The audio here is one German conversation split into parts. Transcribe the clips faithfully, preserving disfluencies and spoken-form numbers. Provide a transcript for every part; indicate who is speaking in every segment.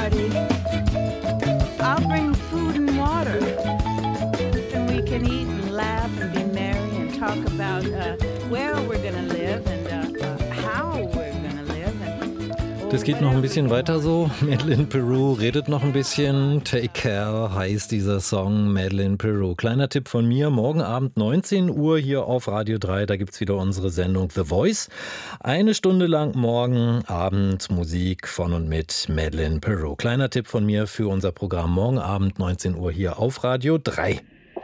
Speaker 1: party. I'll bring food and water, and we can eat and laugh and be merry and talk about uh, where we're gonna live and uh, uh, how we're gonna live. And,
Speaker 2: Das geht noch ein bisschen weiter so. Madeleine Peru redet noch ein bisschen. Take Care heißt dieser Song, Madeleine Peru. Kleiner Tipp von mir, morgen Abend neunzehn Uhr hier auf Radio drei, da gibt's wieder unsere Sendung The Voice. Eine Stunde lang morgen Abend Musik von und mit Madeleine Peru. Kleiner Tipp von mir für unser Programm morgen Abend neunzehn Uhr hier auf Radio drei.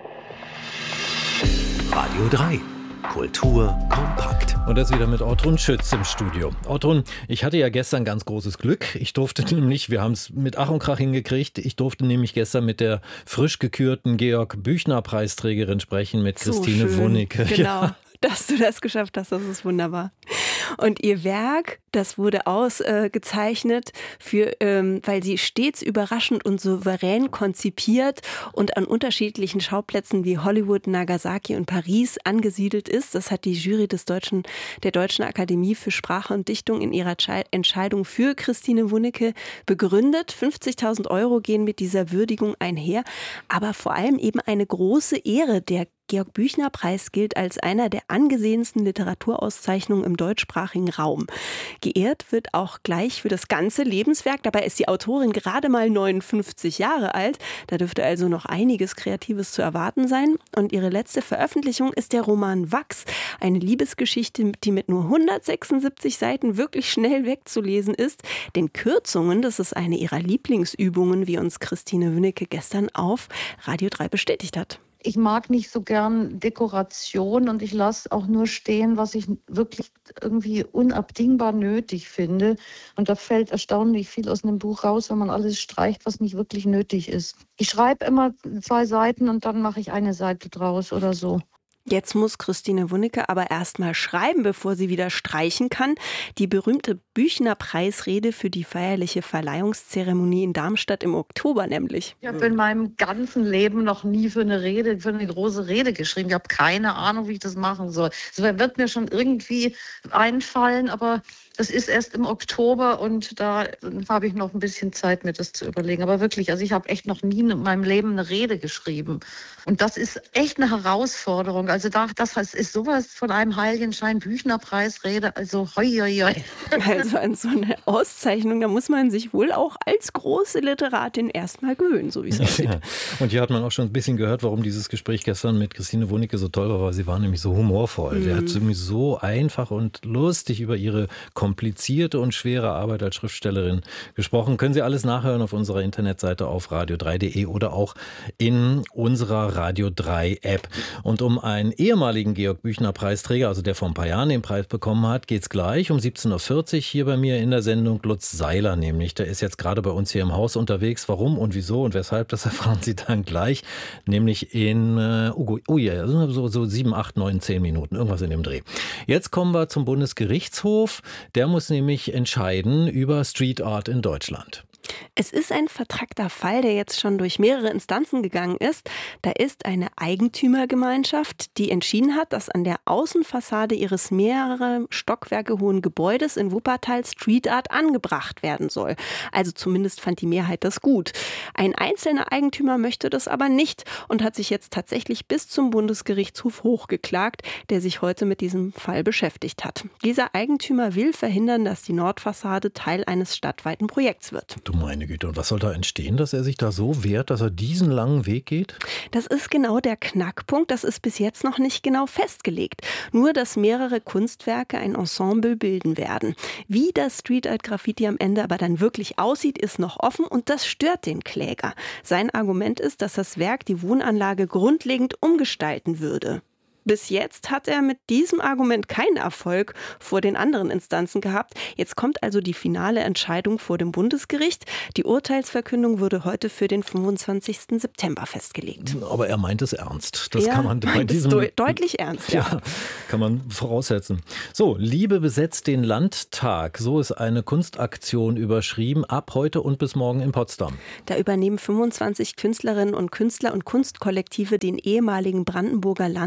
Speaker 3: Radio drei. Kultur kompakt.
Speaker 2: Und das wieder mit Ortrun Schütz im Studio. Ortrun, ich hatte ja gestern ganz großes Glück. Ich durfte nämlich, wir haben es mit Ach und Krach hingekriegt, ich durfte nämlich gestern mit der frisch gekürten Georg-Büchner-Preisträgerin sprechen, mit
Speaker 4: So
Speaker 2: Christine
Speaker 4: schön.
Speaker 2: Wunicke.
Speaker 4: Genau,
Speaker 2: Ja.
Speaker 4: dass du das geschafft hast, das ist wunderbar. Und ihr Werk, das wurde ausgezeichnet, äh, für, ähm, weil sie stets überraschend und souverän konzipiert und an unterschiedlichen Schauplätzen wie Hollywood, Nagasaki und Paris angesiedelt ist. Das hat die Jury des Deutschen, der Deutschen Akademie für Sprache und Dichtung in ihrer Schei- Entscheidung für Christine Wunicke begründet. fünfzigtausend Euro gehen mit dieser Würdigung einher, aber vor allem eben eine große Ehre. Der Georg-Büchner-Preis gilt als einer der angesehensten Literaturauszeichnungen im deutschsprachigen Raum. Geehrt wird auch gleich für das ganze Lebenswerk. Dabei ist die Autorin gerade mal neunundfünfzig Jahre alt. Da dürfte also noch einiges Kreatives zu erwarten sein. Und ihre letzte Veröffentlichung ist der Roman Wachs, eine Liebesgeschichte, die mit nur hundertsechsundsiebzig Seiten wirklich schnell wegzulesen ist. Denn Kürzungen, das ist eine ihrer Lieblingsübungen, wie uns Christine Wunicke gestern auf Radio drei bestätigt hat.
Speaker 5: Ich mag nicht so gern Dekoration und ich lasse auch nur stehen, was ich wirklich irgendwie unabdingbar nötig finde. Und da fällt erstaunlich viel aus einem Buch raus, wenn man alles streicht, was nicht wirklich nötig ist. Ich schreibe immer zwei Seiten und dann mache ich eine Seite draus oder so.
Speaker 4: Jetzt muss Christine Wunicke aber erst mal schreiben, bevor sie wieder streichen kann. Die berühmte Büchner-Preisrede für die feierliche Verleihungszeremonie in Darmstadt im Oktober nämlich.
Speaker 5: Ich habe in meinem ganzen Leben noch nie für eine Rede, für eine große Rede geschrieben. Ich habe keine Ahnung, wie ich das machen soll. Es wird mir schon irgendwie einfallen, aber das ist erst im Oktober und da habe ich noch ein bisschen Zeit, mir das zu überlegen. Aber wirklich, also ich habe echt noch nie in meinem Leben eine Rede geschrieben. Und das ist echt eine Herausforderung. Also da, das ist sowas von einem Heiligenschein Büchner-Preisrede. Also hoi, hoi, hoi.
Speaker 4: Also an so eine Auszeichnung, da muss man sich wohl auch als große Literatin erstmal gewöhnen, so wie es aussieht.
Speaker 2: Ja. Und hier hat man auch schon ein bisschen gehört, warum dieses Gespräch gestern mit Christine Wunicke so toll war, weil sie war nämlich so humorvoll. Mhm. Sie hat nämlich so einfach und lustig über ihre komplizierte und schwere Arbeit als Schriftstellerin gesprochen. Können Sie alles nachhören auf unserer Internetseite auf radio drei punkt de oder auch in unserer Radio drei App. Und um einen ehemaligen Georg-Büchner-Preisträger, also der vor ein paar Jahren den Preis bekommen hat, geht es gleich um siebzehn Uhr vierzig hier bei mir in der Sendung. Lutz Seiler nämlich, der ist jetzt gerade bei uns hier im Haus unterwegs. Warum und wieso und weshalb, das erfahren Sie dann gleich. Nämlich in, uh, oh, oh yeah, so, so sieben, acht, neun, zehn Minuten, irgendwas in dem Dreh. Jetzt kommen wir zum Bundesgerichtshof. Der muss nämlich entscheiden über Street Art in Deutschland.
Speaker 4: Es ist ein vertrackter Fall, der jetzt schon durch mehrere Instanzen gegangen ist. Da ist eine Eigentümergemeinschaft, die entschieden hat, dass an der Außenfassade ihres mehrere Stockwerke hohen Gebäudes in Wuppertal Street Art angebracht werden soll. Also zumindest fand die Mehrheit das gut. Ein einzelner Eigentümer möchte das aber nicht und hat sich jetzt tatsächlich bis zum Bundesgerichtshof hochgeklagt, der sich heute mit diesem Fall beschäftigt hat. Dieser Eigentümer will verhindern, dass die Nordfassade Teil eines stadtweiten Projekts wird.
Speaker 2: Du meine Güte, und was soll da entstehen, dass er sich da so wehrt, dass er diesen langen Weg geht?
Speaker 4: Das ist genau der Knackpunkt, das ist bis jetzt noch nicht genau festgelegt. Nur, dass mehrere Kunstwerke ein Ensemble bilden werden. Wie das Street Art Graffiti am Ende aber dann wirklich aussieht, ist noch offen und das stört den Kläger. Sein Argument ist, dass das Werk die Wohnanlage grundlegend umgestalten würde. Bis jetzt hat er mit diesem Argument keinen Erfolg vor den anderen Instanzen gehabt. Jetzt kommt also die finale Entscheidung vor dem Bundesgericht. Die Urteilsverkündung wurde heute für den fünfundzwanzigsten September festgelegt.
Speaker 2: Aber er meint es ernst. Das
Speaker 4: er
Speaker 2: kann man bei
Speaker 4: meint
Speaker 2: diesem
Speaker 4: es de- deutlich ernst. Ja.
Speaker 2: Ja, kann man voraussetzen. So, Liebe besetzt den Landtag. So ist eine Kunstaktion überschrieben. Ab heute und bis morgen in Potsdam.
Speaker 4: Da übernehmen fünfundzwanzig Künstlerinnen und Künstler und Kunstkollektive den ehemaligen Brandenburger Landtag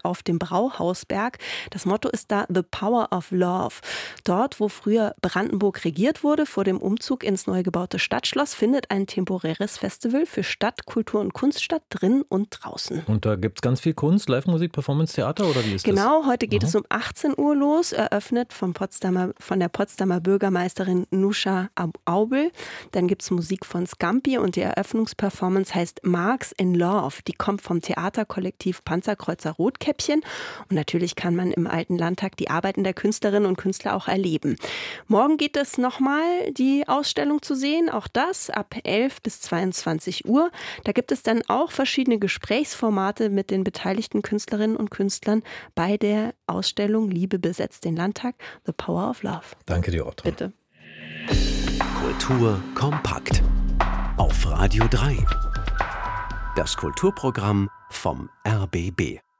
Speaker 4: und auf dem Brauhausberg. Das Motto ist da The Power of Love. Dort, wo früher Brandenburg regiert wurde, vor dem Umzug ins neu gebaute Stadtschloss, findet ein temporäres Festival für Stadt, Kultur und Kunst statt, drin und draußen.
Speaker 2: Und da gibt es ganz viel Kunst, Live-Musik, Performance, Theater oder wie ist
Speaker 4: genau,
Speaker 2: das?
Speaker 4: Genau, heute geht Aha. es um achtzehn Uhr los, eröffnet vom Potsdamer, von der Potsdamer Bürgermeisterin Nusha Aubel. Dann gibt es Musik von Scampi und die Eröffnungsperformance heißt Marx in Love. Die kommt vom Theaterkollektiv Panzerkreuzer Rotkäppchen. Und natürlich kann man im Alten Landtag die Arbeiten der Künstlerinnen und Künstler auch erleben. Morgen geht es nochmal, die Ausstellung zu sehen, auch das ab elf bis zweiundzwanzig Uhr. Da gibt es dann auch verschiedene Gesprächsformate mit den beteiligten Künstlerinnen und Künstlern bei der Ausstellung Liebe besetzt den Landtag, The Power of Love.
Speaker 2: Danke dir, Ortrud.
Speaker 4: Bitte.
Speaker 3: Kultur kompakt auf Radio drei. Das Kulturprogramm vom R B B.